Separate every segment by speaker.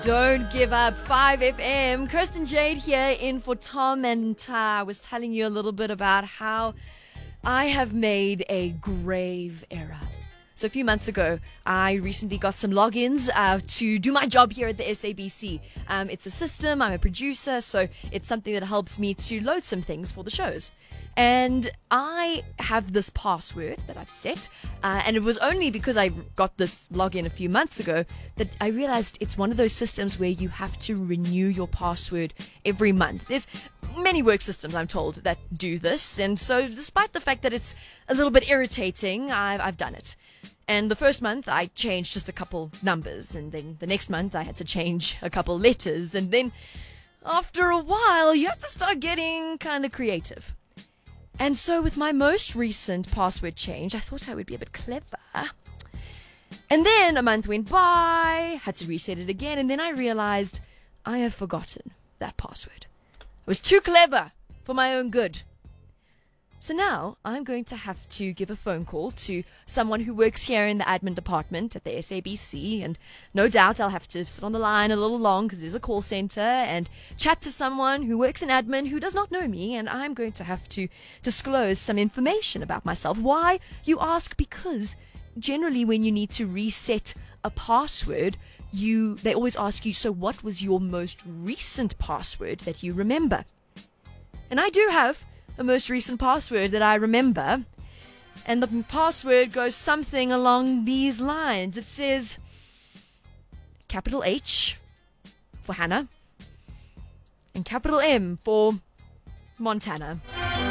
Speaker 1: Don't give up. 5FM. Kirsten Jade here in for Tom, and I was telling you a little bit about how I have made a grave error. So a few months ago, I recently got some logins to do my job here at the SABC. It's a system, I'm a producer, so it's something that helps me to load some things for the shows. And I have this password that I've set, and it was only because I got this login a few months ago that I realized it's one of those systems where you have to renew your password every month. There's many work systems, I'm told, that do this, and so despite the fact that it's a little bit irritating, I've done it. And the first month I changed just a couple numbers, and then the next month I had to change a couple letters, and then after a while you have to start getting kind of creative. And so with my most recent password change, I thought I would be a bit clever. And then a month went by, had to reset it again, and then I realized I have forgotten that password. I was too clever for my own good. So now I'm going to have to give a phone call to someone who works here in the admin department at the SABC, and no doubt I'll have to sit on the line a little long because there's a call center and chat to someone who works in admin who does not know me, and I'm going to have to disclose some information about myself. Why, you ask? Because generally when you need to reset a password, they always ask you, so what was your most recent password that you remember? And I do have a most recent password that I remember, and the password goes something along these lines. It says capital H for Hannah and capital M for Montana.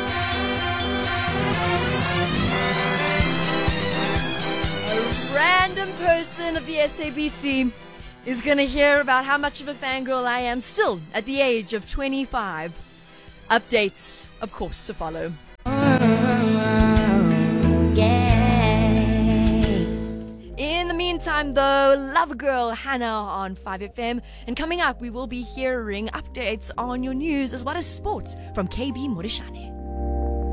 Speaker 1: A random person of the SABC is going to hear about how much of a fangirl I am still at the age of 25. Updates, of course, to follow. In the meantime, though, Love Girl Hannah on 5FM. And coming up, we will be hearing updates on your news as well as sports from KB Morishane.